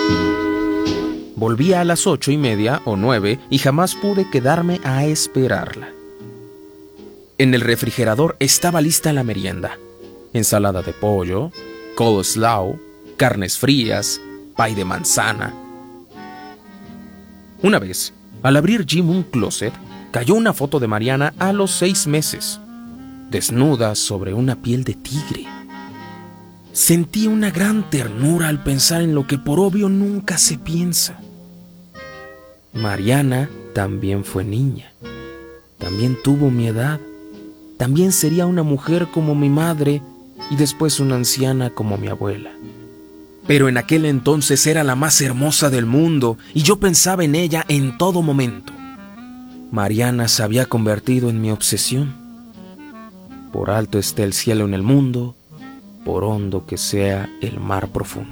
Volvía a las 8:30 o 9 y jamás pude quedarme a esperarla. En el refrigerador estaba lista la merienda: ensalada de pollo, coleslaw, carnes frías, pay de manzana. Una vez, al abrir Jim un closet, cayó una foto de Mariana a los 6 meses, desnuda sobre una piel de tigre. Sentí una gran ternura al pensar en lo que por obvio nunca se piensa. Mariana también fue niña, también tuvo mi edad, también sería una mujer como mi madre y después una anciana como mi abuela. Pero en aquel entonces era la más hermosa del mundo y yo pensaba en ella en todo momento. Mariana se había convertido en mi obsesión. Por alto esté el cielo en el mundo, por hondo que sea el mar profundo.